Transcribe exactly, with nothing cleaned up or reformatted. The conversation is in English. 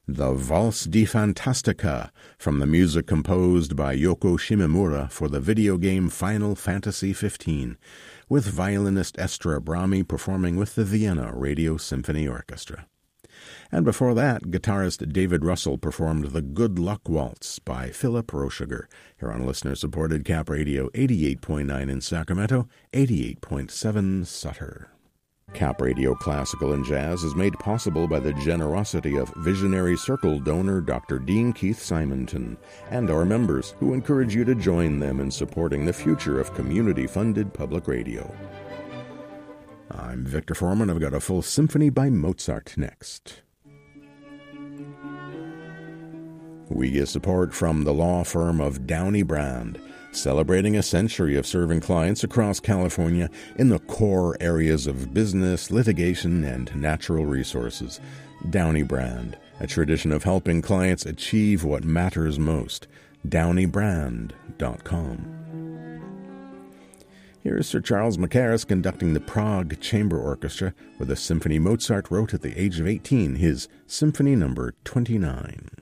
The Valse di Fantastica, from the music composed by Yoko Shimomura for the video game Final Fantasy fifteen, with violinist Esther Abrami performing with the Vienna Radio Symphony Orchestra. And before that, guitarist David Russell performed the Good Luck Waltz by Philip Roeschger, here on listener-supported Cap Radio eighty-eight point nine in Sacramento, eighty-eight point seven Sutter. Cap Radio Classical and Jazz is made possible by the generosity of Visionary Circle donor Doctor Dean Keith Simonton and our members, who encourage you to join them in supporting the future of community-funded public radio. I'm Victor Foreman. I've got a full symphony by Mozart next. We get support from the law firm of Downey Brand, celebrating a century of serving clients across California in the core areas of business, litigation, and natural resources. Downey Brand, a tradition of helping clients achieve what matters most. downey brand dot com. Here's Sir Charles Mackerras conducting the Prague Chamber Orchestra with a symphony Mozart wrote at the age of eighteen, his Symphony Number twenty-nine.